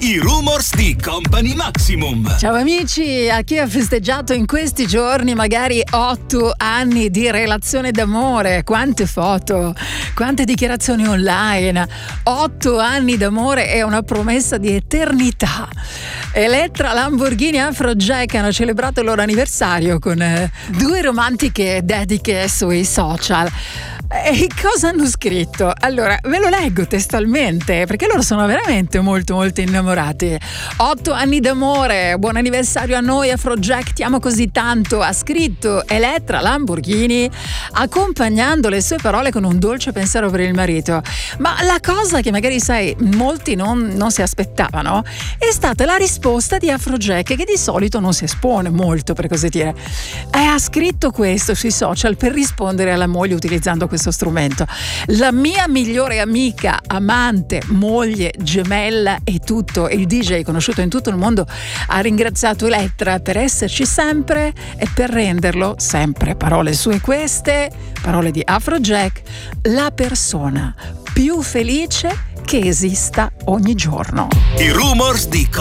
I rumors di Company Maximum. Ciao amici, a chi ha festeggiato in questi giorni magari 8 anni di relazione d'amore, quante foto, quante dichiarazioni online. 8 anni d'amore è una promessa di eternità. Elettra, Lamborghini e Afrojack hanno celebrato il loro anniversario con 2 romantiche dediche sui social. E cosa hanno scritto? Allora, ve lo leggo testualmente perché loro sono veramente molto molto innamorati. 8 anni d'amore, buon anniversario a noi Afrojack, ti amo così tanto, ha scritto Elettra Lamborghini accompagnando le sue parole con un dolce pensiero per il marito. Ma la cosa che magari sai molti non si aspettavano è stata la risposta di Afrojack, che di solito non si espone molto, per così dire, e ha scritto questo sui social per rispondere alla moglie utilizzando questo strumento. La mia migliore amica, amante, moglie, gemella e tutto, il DJ conosciuto in tutto il mondo, ha ringraziato Elettra per esserci sempre e per renderlo sempre, parole sue queste, parole di Afrojack, la persona più felice che esista ogni giorno. I rumors di